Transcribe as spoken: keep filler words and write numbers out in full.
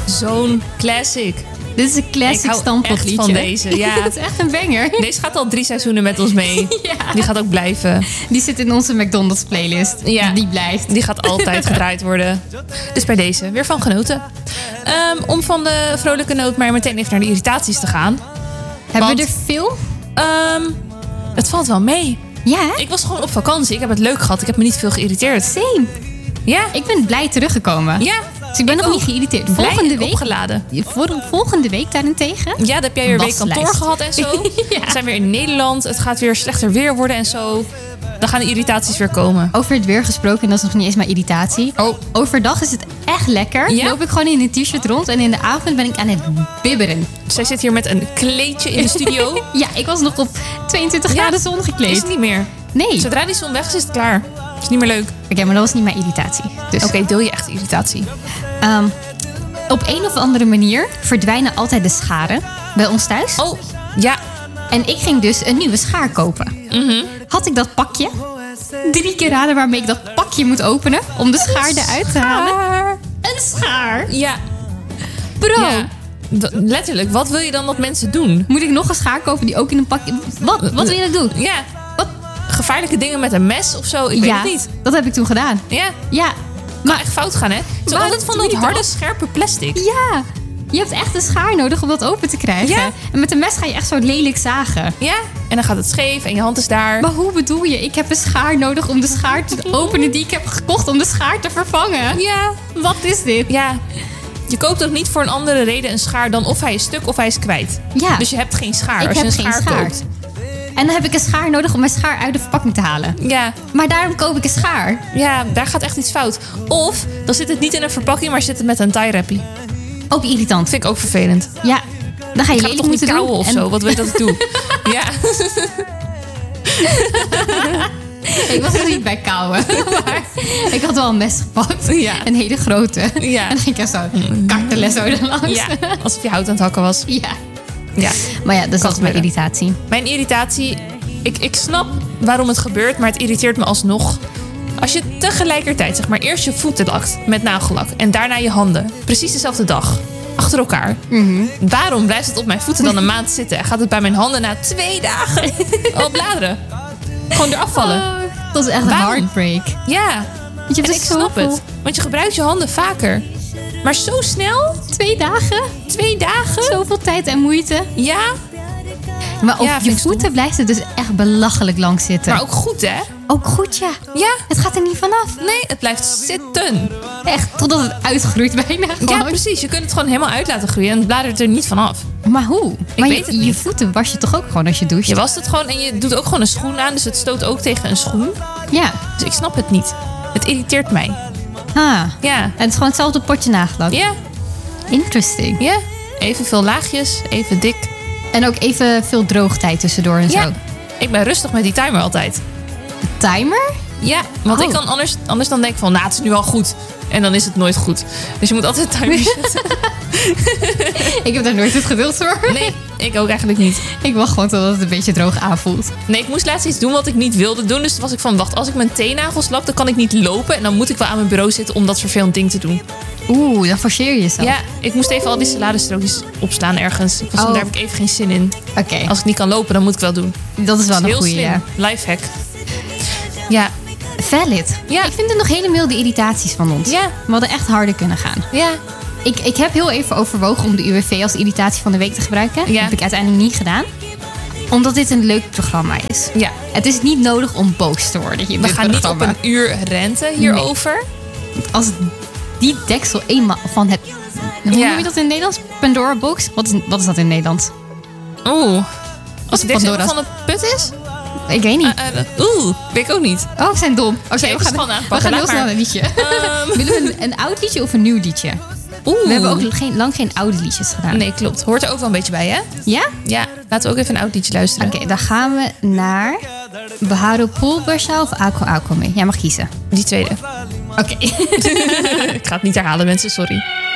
zo'n classic. Dit is een classic stampotliedje. Van deze, ja. Het is echt een banger. Deze gaat al drie seizoenen met ons mee. Ja. Die gaat ook blijven. Die zit in onze McDonald's playlist. Ja. Die blijft. Die gaat altijd gedraaid worden. Dus bij deze, weer van genoten. Um, om van de vrolijke noot maar meteen even naar de irritaties te gaan. Hebben Want, we er veel? Um, het valt wel mee. Ja, hè? Ik was gewoon op vakantie. Ik heb het leuk gehad. Ik heb me niet veel geïrriteerd. Same. Ja? Ik ben blij teruggekomen. Ja. Dus ik ben ik nog ook. niet geïrriteerd. Blij Volgende en week, opgeladen. voor, volgende week daarentegen. Ja, dan heb jij weer week Waslijst. kantoor gehad en zo. Ja. We zijn weer in Nederland. Het gaat weer slechter weer worden en zo. Dan gaan de irritaties weer komen. Over het weer gesproken, en dat is nog niet eens mijn irritatie. Oh. Overdag is het echt lekker. Ja? Loop ik gewoon in een t-shirt rond en in de avond ben ik aan het bibberen. Zij zit hier met een kleedje in de studio. Ja, ik was nog op tweeëntwintig Ja, graden zon Is gekleed. het niet meer. Nee. Zodra die zon weg is, is het klaar. Is niet meer leuk. Oké, maar dat was niet mijn irritatie. Dus, Oké, deel je echt irritatie. um, op een of andere manier verdwijnen altijd de scharen bij ons thuis. Oh, ja. En ik ging dus een nieuwe schaar kopen. Mhm. Had ik dat pakje? Drie keer raden waarmee ik dat pakje moet openen om de schaar eruit te halen. Een schaar? Ja. Bro, Ja. D- letterlijk, wat wil je dan dat mensen doen? moet ik nog een schaar kopen die ook in een pakje... Wat, wat wil je doen? Ja. Wat? Gevaarlijke dingen met een mes of zo, ik weet Ja, het niet. dat heb ik toen gedaan. Ja, Ja, kan echt fout gaan, hè? Het is Waarom altijd van doe dat je harde, dat? scherpe plastic. ja. Je hebt echt een schaar nodig om dat open te krijgen. Ja. En met een mes ga je echt zo lelijk zagen. Ja, en dan gaat het scheef en je hand is daar. Maar hoe bedoel je? Ik heb een schaar nodig om de schaar te openen die ik heb gekocht om de schaar te vervangen. Ja, Wat is dit? ja. Je koopt ook niet voor een andere reden een schaar dan of hij is stuk of hij is kwijt. Ja. Dus je hebt geen schaar Ik als je heb een geen schaar, schaar. koopt. En dan heb ik een schaar nodig om mijn schaar uit de verpakking te halen. Ja, Maar daarom koop ik een schaar. ja, daar gaat echt iets fout. Of dan zit het niet in een verpakking, maar zit het met een tie-wrappie. Ook irritant. Vind ik ook vervelend. Ja, dan ga je Ik ga lelijk toch niet moeten doen. kauwen of En zo? Wat wil je dat ik doe? Ja. Ik was er niet bij kauwen. Maar ik had wel een mes gepakt. Ja. Een hele grote. Ja. En dan ging ik echt zo kartelen zo erlangs. Ja, alsof je hout aan het hakken was. Ja. Ja. Maar ja, dus dat is mijn gebeuren. irritatie. Mijn irritatie, ik, ik snap waarom het gebeurt, maar het irriteert me alsnog. Als je tegelijkertijd, zeg maar, eerst je voeten lakt met nagellak en daarna je handen. Precies dezelfde dag. Achter elkaar. Waarom blijft het op mijn voeten dan een maand zitten? En gaat het bij mijn handen na twee dagen al bladeren? Gewoon eraf vallen. Oh, dat is echt een Waarom? heartbreak. Ja. Want je En hebt ik dus snap zoveel- het. Want je gebruikt je handen vaker. Maar zo snel? Twee dagen? Twee dagen? Zoveel tijd en moeite. Ja. Maar op Ja, vind je ik stom. voeten blijft het dus echt belachelijk lang zitten. Maar ook goed, hè? Ook goed, ja. Ja. Het gaat er niet vanaf. Nee, het blijft zitten. Echt, totdat het uitgroeit bijna Ja, gewoon. precies. Je kunt het gewoon helemaal uit laten groeien en het bladert er niet vanaf. Maar hoe? Maar weet je, het je niet. voeten was je toch ook gewoon als je doucht? Je wast het gewoon en je doet ook gewoon een schoen aan. Dus het stoot ook tegen een schoen. Ja. Dus ik snap het niet. Het irriteert mij. Ah. Ja. En het is gewoon hetzelfde potje nagelak. Ja. Interesting. Ja. Evenveel laagjes. Even dik. En ook even veel droogtijd tussendoor en Ja. zo. Ik ben rustig met die timer altijd. De timer? Ja. Want Oh. ik kan anders, anders dan denk ik van, nou, het is nu al goed. En dan is het nooit goed. Dus je moet altijd een timer zetten. Ik heb daar nooit het geduld voor. Nee, ik ook eigenlijk niet. Ik wacht gewoon totdat het een beetje droog aanvoelt. Nee, ik moest laatst iets doen wat ik niet wilde doen. Dus toen was ik van, wacht, als ik mijn teennagels lak, dan kan ik niet lopen. En dan moet ik wel aan mijn bureau zitten om dat vervelend ding te doen. Oeh, dan forceer je jezelf. Ja, ik moest even al die saladestrookjes opslaan ergens. Ik was van, Oh. daar heb ik even geen zin in. Oké, Als ik niet kan lopen, dan moet ik wel doen. dat is wel een Heel goeie, slim. ja. Lifehack. Ja, Valid. Ja. Ik vind het nog hele milde irritaties van ons. Ja. We hadden echt harder kunnen gaan. ja. Ik, ik heb heel even overwogen om de U W V als irritatie van de week te gebruiken. Dat Ja. heb ik uiteindelijk niet gedaan. Omdat dit een leuk programma is. Ja. Het is niet nodig om boos te worden. Hier We gaan niet op een uur renten hierover. Als die deksel eenmaal van het... Hoe Ja. noem je dat in het Nederlands? Pandora box? Wat is, wat is dat in het Nederlands? Oeh. Als het dit Pandora's- van de put is? Ik weet niet. Uh, uh, Oeh, weet ik ook niet. Oh, we zijn dom. Oké, Even we gaan, schoon we aanpakken, gaan heel laat snel maar. naar een liedje. Ehm. Willen we een, een oud liedje of een nieuw liedje? Oeh. We hebben ook geen, lang geen oude liedjes gedaan. Nee, klopt. Hoort er ook wel een beetje bij, hè? Ja? Ja, laten we ook even een oud liedje luisteren. Oké, dan gaan we naar Baharo Poolbarsha of Ako Ako mee. Jij mag kiezen. Die tweede. Oké. Ik ga het niet herhalen, mensen, sorry.